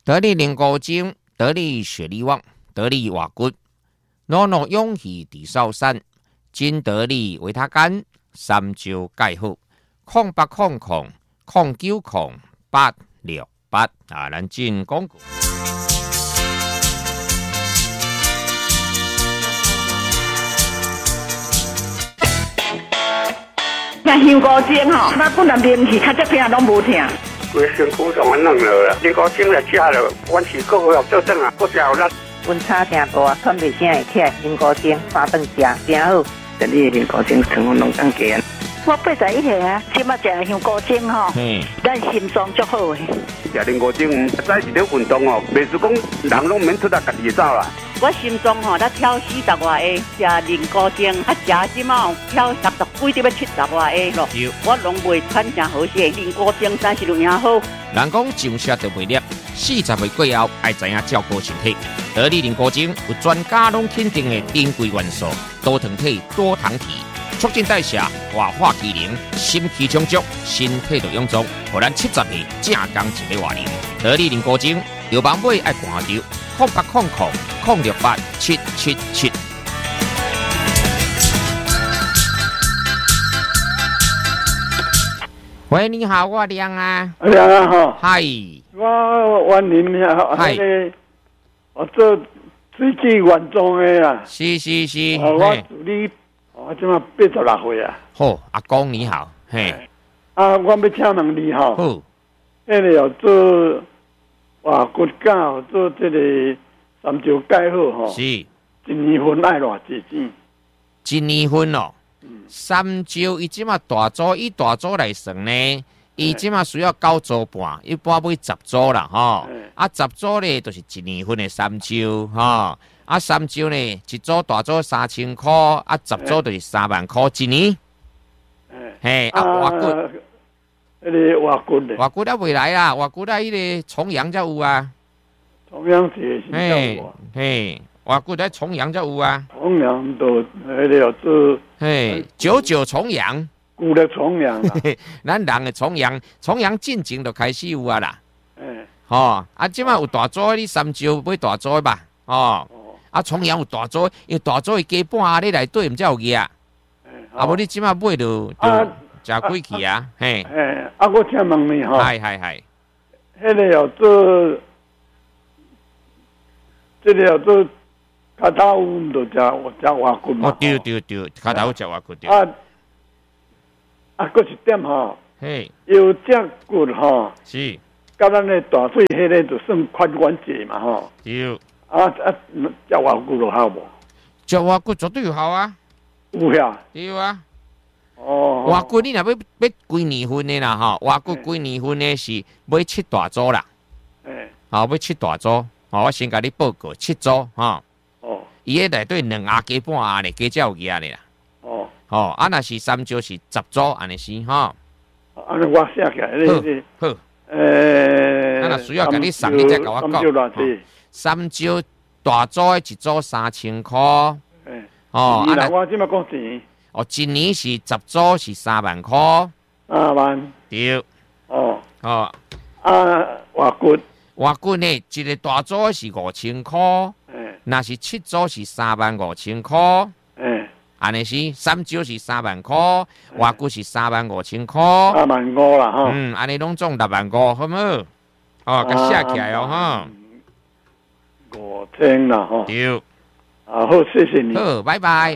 得力灵骨精，得力雪力旺，得力瓦骨，诺诺勇气地少山，金得力维他干，三招介好，0800090868啊，咱进广告。 像香菇精吼，咱本来面去较这听拢无听。 规身躯上软软了，香菇精来吃了，阮是个个做阵啊，不食有力。 温差听大，喘袂声会起来，香菇精三顿食，真好。 这里的香菇精成分拢更低。 我81岁啊，即马食香菇精吼，咱心脏足好诶。 食香菇精，再是咧运动哦，袂是讲人拢免出来家己走啦。 我心脏吼，才跳40外下，食灵菇精，食即马跳60几，要70外下咯。我拢袂喘正好势，灵菇精真是有影好。 人讲上车就袂粒，40岁过后爱知影照顾身体。得力灵菇精有专家拢肯定的珍贵元素，多糖体、多糖体，促进代谢、活化机能、心气充足，身体就臃肿，互咱70岁正刚一个活龄。得力灵菇精，药房买爱看着0800068777。喂，你好，我亮啊。 亮啊，哈。 嗨。 我您啊， 嗨。 我做水机原装的啦。 是。 我助理，我即马86岁啊。 好，阿公你好，嘿。 我要请问你哈。 好。 迄个要做活骨架，做这个三招介好吼。 是。 一年份爱偌济钱？ 一年份哦。三招伊即马大组以大组来算呢，伊即马需要9组半，一般买10组啦吼。10组咧就是一年份的三招吼。三招呢一组大组3000块，10组就是3万块一年。嘿，活骨， 迄个活骨咧， 活骨还未来啦，活骨迄个重阳才有啊。 重阳节是嘿。活骨在重阳才有啊， 重阳都迄个要做， 九九重阳， 旧历重阳啦， 咱人的重阳进前就开始有啊啦，即摆有大组，你三招买大组吧，重阳有大组，因为大组的加半你内底毋才有嘢，无你即摆买就食贵去啊，嘿， 我请问你吼， 系， 迄个要做，这个要做。脚头就食活骨嘛。 对，脚头食活骨对。 佫一点吼，腰脊骨吼， 是， 甲咱的大腿迄个就算髋关节嘛吼。 对。 食活骨就好无？ 食活骨绝对有效啊。 有呀。 对啊。活骨你若要几年份的啦吼，活骨几年份的是买7大组啦。买7大组，我先甲你报告7组吼。伊个内底2下加半下咧，加才有嘢咧啦。若是三招是10组，安尼是吼。 安尼我写起来， 好。若需要甲你送，你再甲我讲。三招大组的一组3000块。 我即马讲钱。 一年是10组是3万块。 3万。 对。活骨呢，一个大组是5000块。若是7组是35000块，安尼是三招是3万块，活骨是35000块 ，3万5啦哈。 安尼拢总6万5，好唔好？甲写起来哦哈。 5000啦哈。 对。 好，谢谢你。 好，拜拜。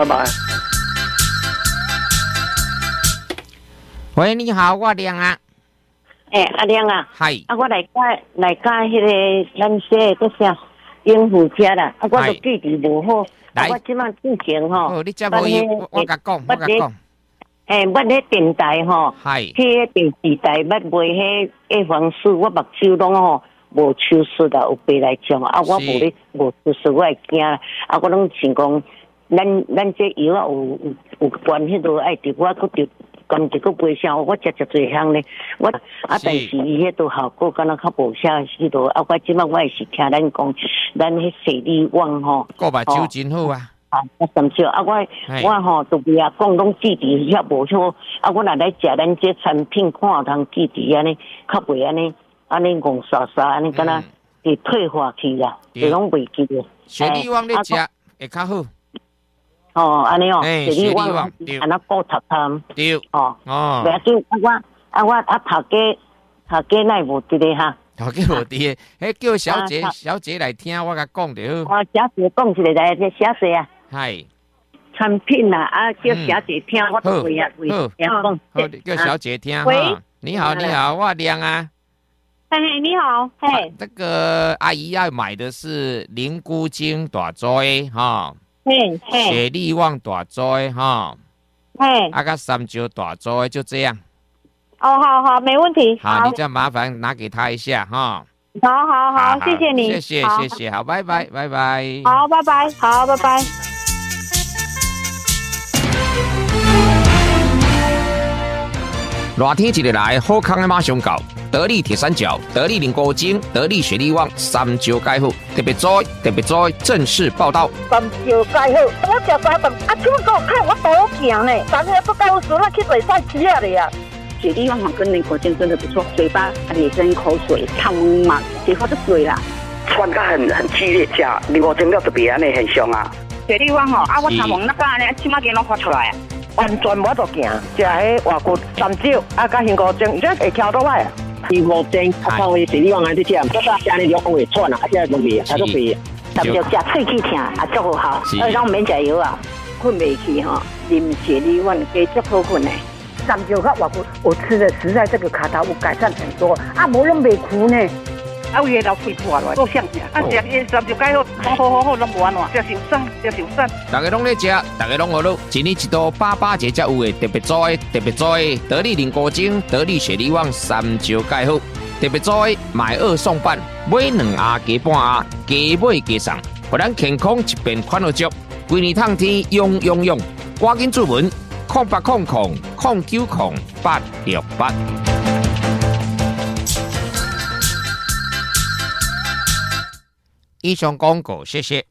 喂，你好，我亮啊。 阿亮啊。 嗨。 我来教迄个咱写个啥？应付车啦，我都记忆无好，我即摆之前吼， 你这无伊，我甲讲。 我咧电台吼，去电视台捌卖迄叶黄素，我目睭拢吼无手术啦，有白内障我无手术，我会惊啦，我拢想讲，咱这药有关迄度爱着，我佫着。甘一个袂啥，我食侪项咧，但是伊迄度效果敢若较无啥迄度，我即摆我也是听咱讲，咱迄视力网吼， 个目睭真好啊。 甚至我吼都袂啊讲拢记忆遐无好，我若来食咱这产品看通记忆安尼，较袂安尼安尼戆刷刷，安尼敢若会退化去啦，就拢袂记了。 雪莉旺咧食会较好。 哦，安尼哦，雪莉旺安那高头汤。 对。 哦。袂要紧，我头家奈无伫咧哈。 头家无伫，迄叫小姐来听我甲讲着好。 小姐讲一个来，小姐啊。 系。 产品啦，叫小姐听，我会啊会讲。好，叫小姐听哈。你好，我亮啊。 嘿，你好，嘿。 这个阿姨要买的是灵菇精大株的哈。雪莉旺大株的哈。甲三椒大株的就这样。 哦，好，没问题。 好，你再麻烦拿给他一下哈。 好，谢谢你。 谢谢，好，拜拜。 好，拜拜。好，拜拜。 热天一日来，好康的马上到。得力铁三角、得力灵菇精、得力雪莉旺三椒解好，特别在正式报道。 三椒解好，我食三顿，请问给我看我多行呢？昨天不告诉那去水赛吃了呀。 雪莉旺跟灵菇精真的不错，嘴巴也生口水，汤嘛，结果就水啦。 穿得很激烈，吃灵菇精了特别安尼很凶啊。 雪莉旺我头毛那个安尼，起码给拢发出来啊。 完全无得行，食迄外骨三椒甲香菇精，这会挑倒来啊。 灵菇精靠雪莉旺安尼点，这个安尼两会喘啊，这个味啊，都味。 三椒食喙齿疼啊，足好，咱免食药啊， 困袂去哈，啉雪莉旺加足好困的。 三椒甲外骨，我吃的实在这个卡头有改善很多，无拢袂苦呢。 有老肺破了，够香食。食三椒解好，拢无安怎，食受瘦。 大家拢咧食，大家拢好乐。一年一度88节才有的特别做的，得力灵菇精、得力雪莉旺三椒解好，特别做的买2送半，买2盒加半盒，加买加送，互咱健康一边款好足。规年烫天用，赶紧注文0800090868。以上广告，谢谢。